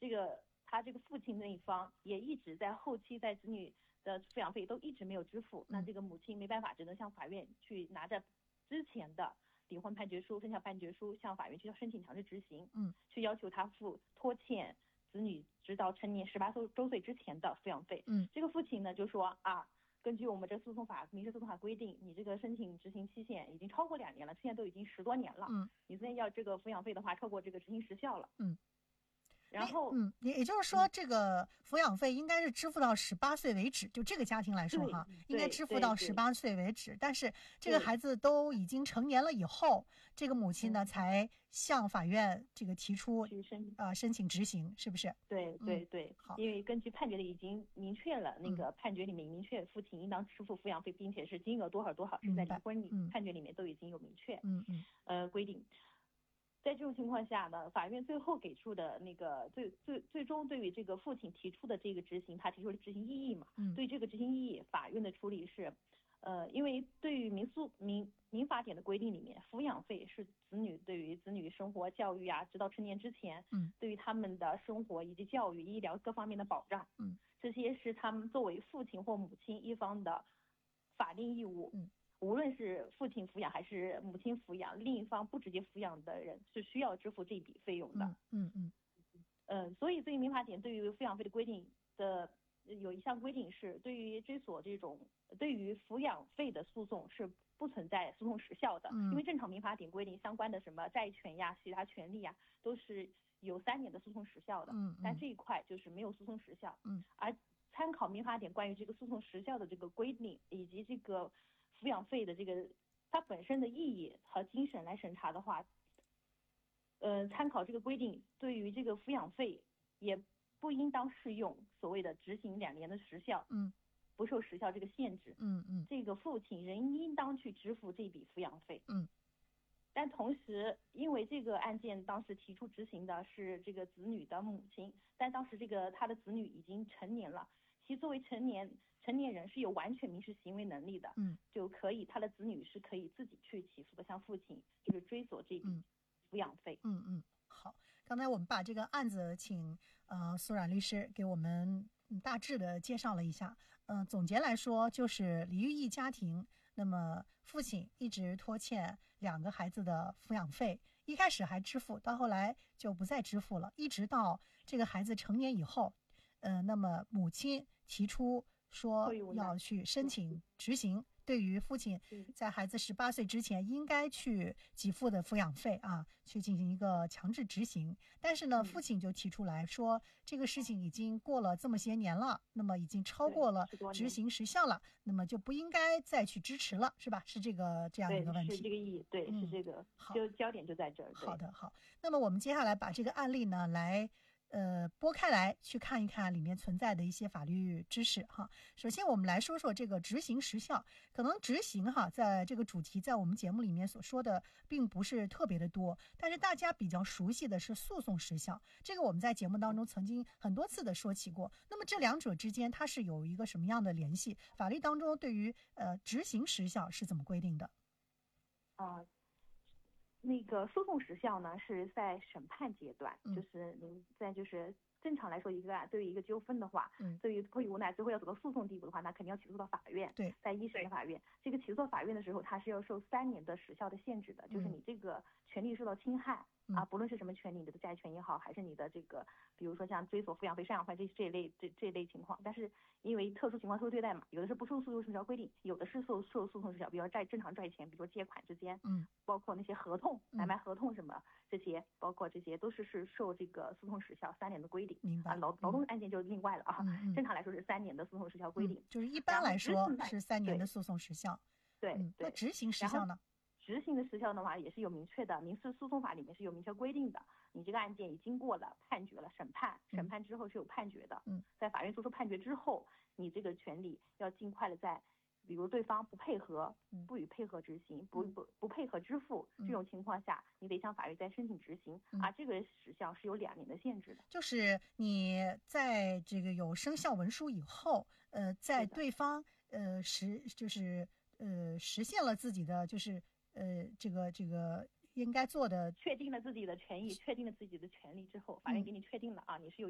他这个父亲那一方也一直在后期在子女的抚养费都一直没有支付，那这个母亲没办法，只能向法院去拿着之前的离婚判决书、生效判决书向法院去申请强制执行，去要求他拖欠子女直到成年18周岁之前的抚养费。这个父亲呢就说根据我们这民事诉讼法规定，你这个申请执行期限已经超过2年了，现在都已经10多年了，你现在要这个抚养费的话，超过这个执行时效了。然后也就是说这个抚养费应该是支付到18岁为止，就这个家庭来说应该支付到18岁为止，但是这个孩子都已经成年了以后，这个母亲呢才向法院这个提出申请执行，是不是？ 对，好，因为根据判决里已经明确了，那个判决里面明确父亲应当支付抚养费，并且是金额多少多少，是在离婚判决里面都已经有明确规定。在这种情况下呢，法院最后给出的那个最终对于这个父亲提出的这个执行，他提出了执行异议嘛？对这个执行异议，法院的处理是，因为对于民法典的规定里面，抚养费是对于子女生活教育直到成年之前，对于他们的生活以及教育、医疗各方面的保障，这些是他们作为父亲或母亲一方的法定义务。无论是父亲抚养还是母亲抚养，另一方不直接抚养的人是需要支付这笔费用的。所以对于民法典对于抚养费的规定的有一项规定是，对于追索对于抚养费的诉讼是不存在诉讼时效的。因为正常民法典规定相关的什么债权其他权利都是有3年的诉讼时效的。但这一块就是没有诉讼时效。而参考民法典关于这个诉讼时效的这个规定，以及这个抚养费的这个它本身的意义和精神来审查的话，参考这个规定，对于这个抚养费也不应当适用所谓的执行2年的时效，不受时效这个限制。这个父亲仍应当去支付这笔抚养费。但同时，因为这个案件当时提出执行的是这个子女的母亲，但当时他的子女已经成年了，其作为成年人是有完全民事行为能力的，就可以他的子女是可以自己去起诉的，向父亲就是追索这笔抚养费。 好，刚才我们把这个案子请苏冉律师给我们大致的介绍了一下。总结来说，就是离异家庭，那么父亲一直拖欠2个孩子的抚养费，一开始还支付，到后来就不再支付了，一直到这个孩子成年以后，那么母亲提出说要去申请执行，对于父亲在孩子18岁之前应该去给付的抚养费去进行一个强制执行。但是呢，父亲就提出来说，这个事情已经过了这么些年了，那么已经超过了执行时效了，那么就不应该再去支持了，是吧？是这样一个问题。 是这个意义，对，是这个，就焦点就在这儿。 好的，好。那么我们接下来把这个案例呢来拨开来去看一看里面存在的一些法律知识首先我们来说说这个执行时效。可能执行在这个主题在我们节目里面所说的并不是特别的多，但是大家比较熟悉的是诉讼时效，这个我们在节目当中曾经很多次的说起过。那么这两者之间它是有一个什么样的联系？法律当中对于执行时效是怎么规定的？ 那个诉讼时效呢是在审判阶段，就是就是正常来说对于一个纠纷的话，对于迫于无奈最后要走到诉讼地步的话，那肯定要起诉到法院。 对， 在一审的法院，这个起诉到法院的时候，它是要受3年的时效的限制的，就是你这个权利受到侵害不论是什么权利，你的债权也好，还是你的这个，比如说像追索抚养费、赡养费这一类情况，但是因为特殊情况特殊对待嘛，有的是不受诉讼时效规定，有的是受诉讼时效，比如正常债权，比如说借款之间，包括那些合同、买卖合同什么这些，包括这些都是受这个诉讼时效3年的规定。 明白。 劳动案件就另外了正常来说是3年的诉讼时效规定， 就是一般来说是3年的诉讼时效。 对， 那执行时效呢？ 执行的时效的话也是有明确的，民事诉讼法里面是有明确规定的。你这个案件已经过了判决了，审判之后是有判决的。在法院作出判决之后，你这个权利要尽快的在，比如对方不配合、不予配合执行、不配合支付这种情况下，你得向法院再申请执行。这个时效是有2年的限制的。 就是你在这个有生效文书以后，在对方实现了自己的这个应该做的， 确定了自己的权益，确定了自己的权利之后，法院给你确定了你是有